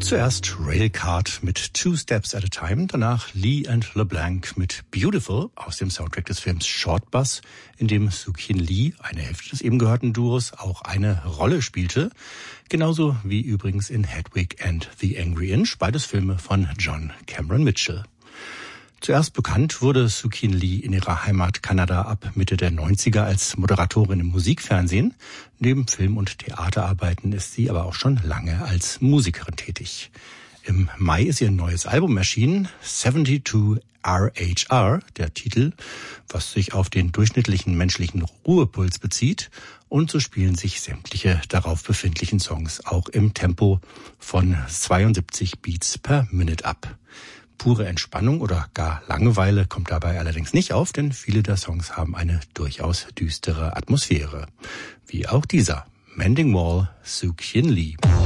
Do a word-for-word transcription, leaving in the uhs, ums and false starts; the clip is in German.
Zuerst Railcard mit Two Steps at a Time, danach Lee and LeBlanc mit Beautiful aus dem Soundtrack des Films Short Bus, in dem Soo-Kyin Lee, eine Hälfte des eben gehörten Duos, auch eine Rolle spielte. Genauso wie übrigens in Hedwig and the Angry Inch, beides Filme von John Cameron Mitchell. Zuerst bekannt wurde Soo-Kyin Lee in ihrer Heimat Kanada ab Mitte der neunziger als Moderatorin im Musikfernsehen. Neben Film- und Theaterarbeiten ist sie aber auch schon lange als Musikerin tätig. Im Mai ist ihr neues Album erschienen, zweiundsiebzig R H R, der Titel, was sich auf den durchschnittlichen menschlichen Ruhepuls bezieht. Und so spielen sich sämtliche darauf befindlichen Songs auch im Tempo von zweiundsiebzig Beats per Minute ab. Pure Entspannung oder gar Langeweile kommt dabei allerdings nicht auf, denn viele der Songs haben eine durchaus düstere Atmosphäre. Wie auch dieser, Mending Wall, Soo-Kyin Lee.